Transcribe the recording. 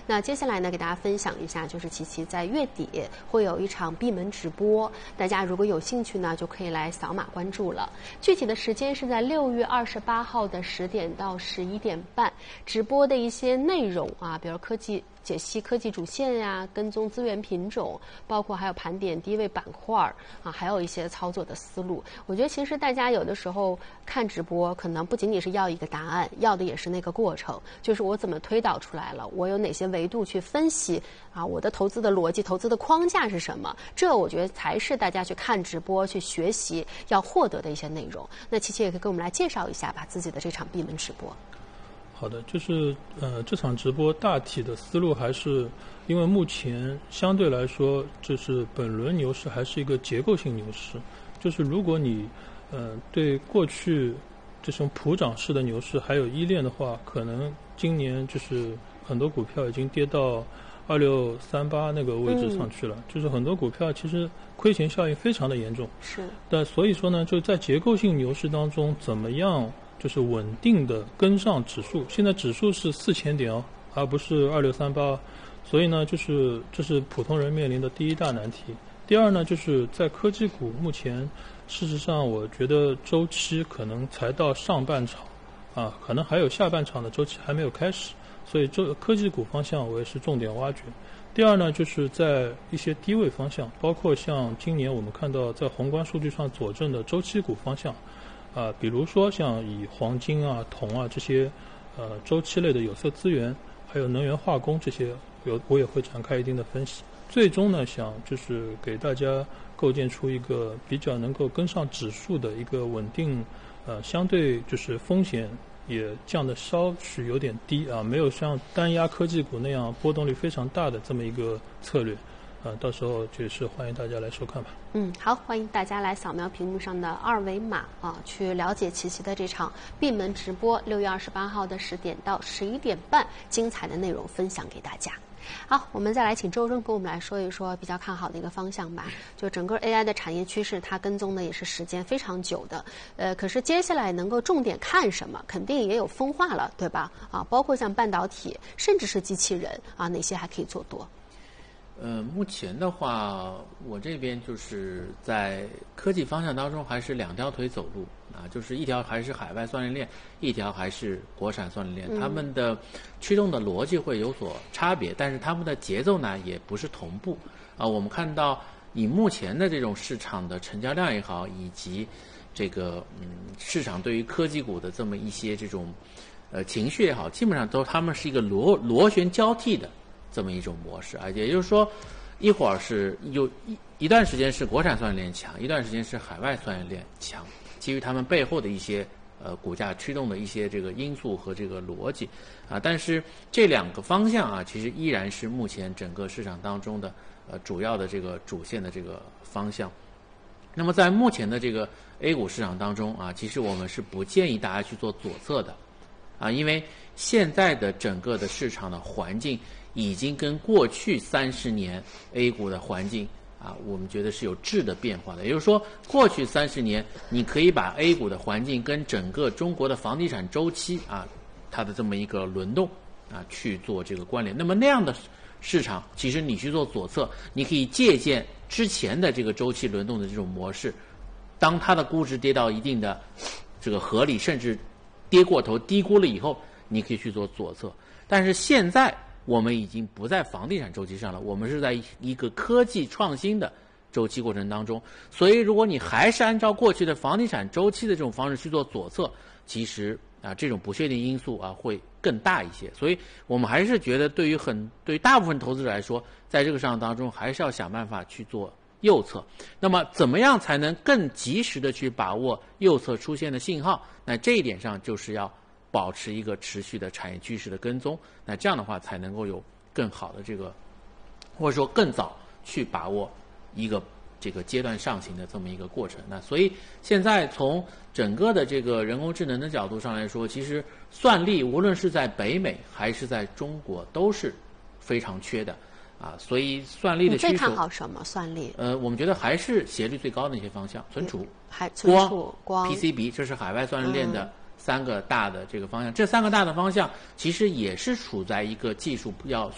那接下来呢，给大家分享一下，就是琪琪在月底会有一场闭门直播，大家如果有兴趣呢，就可以来扫码关注了。具体的时间是在6月28号的10点到11点半，直播的一些内容啊，比如解析科技主线呀、跟踪资源品种，包括还有盘点低位板块啊，还有一些操作的思路。我觉得其实大家有的时候看直播，可能不仅仅是要一个答案，要的也是那个过程，就是我怎么推导出来了，我有哪些维度去分析啊，我的投资的逻辑、投资的框架是什么？这我觉得才是大家去看直播、去学习要获得的一些内容。那琪琪也可以给我们来介绍一下吧，自己的这场闭门直播。 好的，就是这场直播大体的思路还是，因为目前相对来说，就是本轮牛市还是一个结构性牛市，就是如果你对过去这种普涨式的牛市还有依恋的话，可能今年就是很多股票已经跌到2638那个位置上去了，就是很多股票其实亏钱效应非常的严重。 是。 但所以说呢，就在结构性牛市当中，怎么样？就是稳定的跟上指数，现在指数是4000点哦，而不是2638，所以呢，就是这是普通人面临的第一大难题。第二呢，就是在科技股目前，事实上我觉得周期可能才到上半场，啊，可能还有下半场的周期还没有开始，所以这科技股方向我也是重点挖掘。第二呢，就是在一些低位方向，包括像今年我们看到在宏观数据上佐证的周期股方向。比如说像以黄金啊、铜啊这些周期类的有色资源，还有能源化工这些，我也会展开一定的分析。最终呢，想就是给大家构建出一个比较能够跟上指数的一个稳定，相对就是风险也降得稍许有点低啊，没有像单压科技股那样波动率非常大的这么一个策略。到时候就是欢迎大家来收看吧。 好，欢迎大家来扫描屏幕上的二维码啊，去了解琪琪的这场闭门直播，6月28号的10点到11点半，精彩的内容分享给大家。好，我们再来请周正跟我们来说一说比较看好的一个方向吧。就整个 AI 的产业趋势，它跟踪的也是时间非常久的。可是接下来能够重点看什么，肯定也有分化了，对吧？啊，包括像半导体，甚至是机器人啊，哪些还可以做多？ 目前的话，我这边就是在科技方向当中还是两条腿走路啊，就是一条还是海外算力链，一条还是国产算力链，他们的驱动的逻辑会有所差别，但是他们的节奏呢也不是同步啊。我们看到以目前的这种市场的成交量也好，以及这个市场对于科技股的这么一些这种情绪也好，基本上他们是一个螺旋交替的这么一种模式啊，也就是说，一会儿是一段时间是国产算力链强，一段时间是海外算力链强，基于他们背后的一些股价驱动的一些这个因素和这个逻辑啊，但是这两个方向啊，其实依然是目前整个市场当中的主要的这个主线的这个方向。那么在目前的这个 A 股市场当中啊，其实我们是不建议大家去做左侧的啊，因为现在的整个的市场的环境已经跟过去30年 A 股的环境啊，我们觉得是有质的变化的。也就是说，过去30年，你可以把 A 股的环境跟整个中国的房地产周期啊，它的这么一个轮动啊去做这个关联。那么那样的市场，其实你去做左侧，你可以借鉴之前的这个周期轮动的这种模式，当它的估值跌到一定的这个合理，甚至跌过头低估了以后，你可以去做左侧。但是现在我们已经不在房地产周期上了，我们是在一个科技创新的周期过程当中，所以如果你还是按照过去的房地产周期的这种方式去做左侧，其实啊这种不确定因素啊会更大一些。所以我们还是觉得对于大部分投资者来说，在这个市场当中还是要想办法去做右侧。那么怎么样才能更及时的去把握右侧出现的信号？那这一点上就是要保持一个持续的产业趋势的跟踪，那这样的话才能够有更好的这个，或者说更早去把握一个这个阶段上行的这么一个过程。那所以现在从整个的这个人工智能的角度上来说，其实算力无论是在北美还是在中国都是非常缺的啊，所以算力的需求。 你最看好什么算力？ 我们觉得还是斜率最高的一些方向，存储、 光、 PCB， 这是海外算力链的3个大的这个方向。这3个大的方向其实也是处在一个技术